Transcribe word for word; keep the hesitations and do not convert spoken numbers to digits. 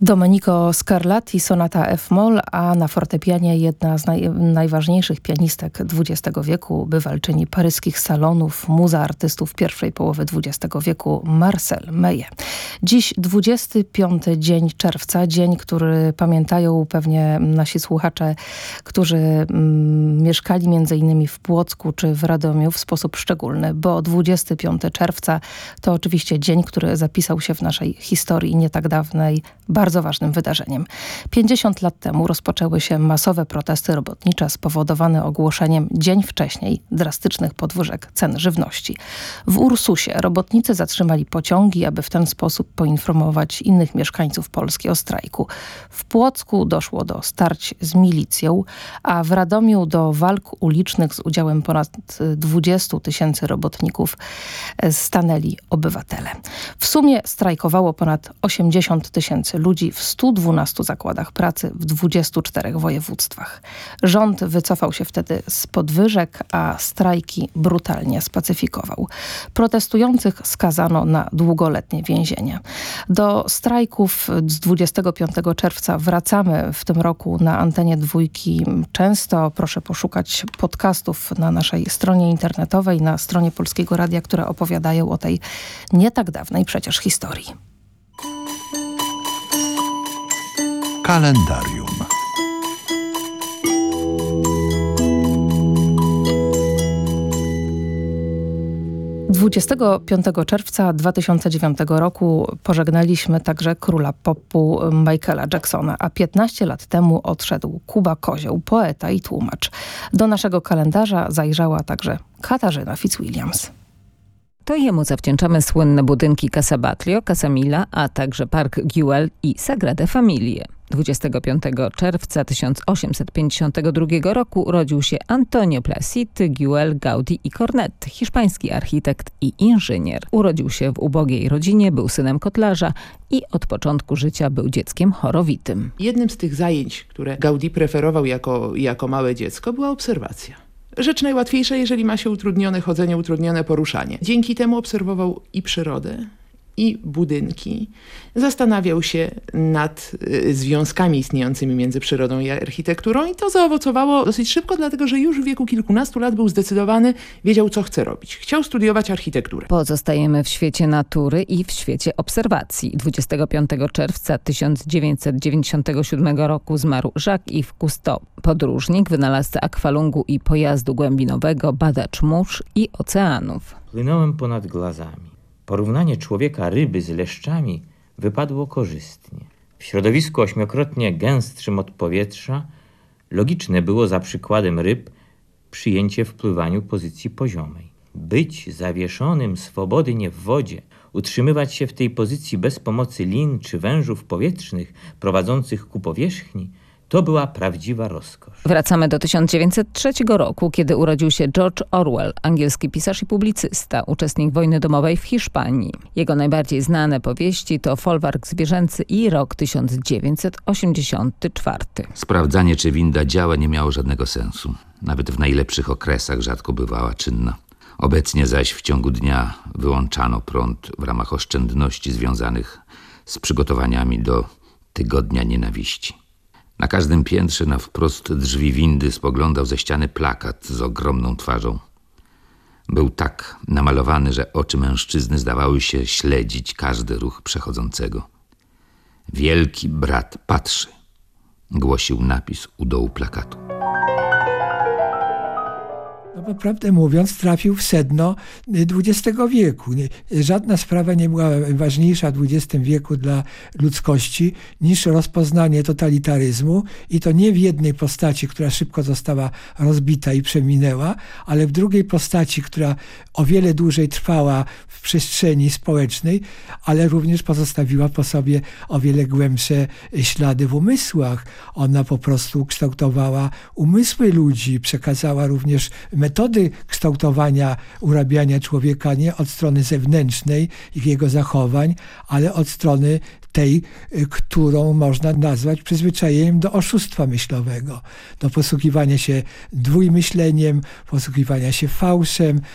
Domenico Scarlatti, sonata F-moll, a na fortepianie jedna z naj, najważniejszych pianistek dwudziestego wieku, bywalczyni paryskich salonów, muza artystów pierwszej połowy dwudziestego wieku, Marcel Meillet. Dziś dwudziesty piąty dzień czerwca, dzień, który pamiętają pewnie nasi słuchacze, którzy mm, mieszkali między innymi w Płocku czy w Radomiu w sposób szczególny, bo dwudziestego piątego czerwca to oczywiście dzień, który zapisał się w naszej historii nie tak dawnej, bardzo bardzo ważnym wydarzeniem. pięćdziesiąt lat temu rozpoczęły się masowe protesty robotnicze spowodowane ogłoszeniem dzień wcześniej drastycznych podwyżek cen żywności. W Ursusie robotnicy zatrzymali pociągi, aby w ten sposób poinformować innych mieszkańców Polski o strajku. W Płocku doszło do starć z milicją, a w Radomiu do walk ulicznych z udziałem ponad dwudziestu tysięcy robotników stanęli obywatele. W sumie strajkowało ponad osiemdziesiąt tysięcy ludzi w stu dwunastu zakładach pracy w dwudziestu czterech województwach. Rząd wycofał się wtedy z podwyżek, a strajki brutalnie spacyfikował. Protestujących skazano na długoletnie więzienie. Do strajków z dwudziestego piątego czerwca wracamy w tym roku na antenie Dwójki często. Proszę poszukać podcastów na naszej stronie internetowej, na stronie Polskiego Radia, które opowiadają o tej nie tak dawnej przecież historii. Kalendarium. dwudziestego piątego czerwca dwa tysiące dziewiątego roku pożegnaliśmy także króla popu Michaela Jacksona, a piętnaście lat temu odszedł Kuba Kozioł, poeta i tłumacz. Do naszego kalendarza zajrzała także Katarzyna Fitzwilliams. To jemu zawdzięczamy słynne budynki Casa Batllio, Casa Milla, a także Park Güell i Sagrada Familię. dwudziestego piątego czerwca tysiąc osiemset pięćdziesiątego drugiego roku urodził się Antonio Placide Güell Gaudí i Cornet, hiszpański architekt i inżynier. Urodził się w ubogiej rodzinie, był synem kotlarza i od początku życia był dzieckiem chorowitym. Jednym z tych zajęć, które Gaudí preferował jako, jako małe dziecko, była obserwacja. Rzecz najłatwiejsza, jeżeli ma się utrudnione chodzenie, utrudnione poruszanie. Dzięki temu obserwował i przyrodę, i budynki. Zastanawiał się nad y, związkami istniejącymi między przyrodą i architekturą i to zaowocowało dosyć szybko, dlatego że już w wieku kilkunastu lat był zdecydowany, wiedział co chce robić. Chciał studiować architekturę. Pozostajemy w świecie natury i w świecie obserwacji. dwudziestego piątego czerwca tysiąc dziewięćset dziewięćdziesiątego siódmego roku zmarł Jacques-Yves Cousteau, podróżnik, wynalazca akwalungu i pojazdu głębinowego, badacz mórz i oceanów. Płynąłem ponad glazami. Porównanie człowieka ryby z leszczami wypadło korzystnie. W środowisku ośmiokrotnie gęstszym od powietrza logiczne było za przykładem ryb przyjęcie w pływaniu pozycji poziomej. Być zawieszonym swobodnie w wodzie, utrzymywać się w tej pozycji bez pomocy lin czy wężów powietrznych prowadzących ku powierzchni, to była prawdziwa rozkosz. Wracamy do tysiąc dziewięćset trzeciego roku, kiedy urodził się George Orwell, angielski pisarz i publicysta, uczestnik wojny domowej w Hiszpanii. Jego najbardziej znane powieści to Folwark zwierzęcy i rok tysiąc dziewięćset osiemdziesiąty czwarty. Sprawdzanie, czy winda działa, nie miało żadnego sensu. Nawet w najlepszych okresach rzadko bywała czynna. Obecnie zaś w ciągu dnia wyłączano prąd w ramach oszczędności związanych z przygotowaniami do Tygodnia Nienawiści. Na każdym piętrze na wprost drzwi windy spoglądał ze ściany plakat z ogromną twarzą. Był tak namalowany, że oczy mężczyzny zdawały się śledzić każdy ruch przechodzącego. Wielki brat patrzy, głosił napis u dołu plakatu. No bo prawdę mówiąc trafił w sedno dwudziestego wieku. Żadna sprawa nie była ważniejsza w dwudziestym wieku dla ludzkości niż rozpoznanie totalitaryzmu i to nie w jednej postaci, która szybko została rozbita i przeminęła, ale w drugiej postaci, która o wiele dłużej trwała w przestrzeni społecznej, ale również pozostawiła po sobie o wiele głębsze ślady w umysłach. Ona po prostu kształtowała umysły ludzi, przekazała również metody kształtowania, urabiania człowieka nie od strony zewnętrznej i jego zachowań, ale od strony tej, którą można nazwać przyzwyczajeniem do oszustwa myślowego, do posługiwania się dwójmyśleniem, posługiwania się fałszem,